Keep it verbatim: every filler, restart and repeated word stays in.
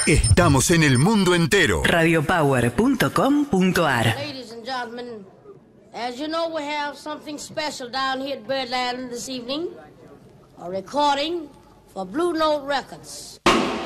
Estamos en el mundo entero. radio power punto com punto a r. Ladies and gentlemen, as you know, we have something special down here at Birdland this evening. A recording for Blue Note Records.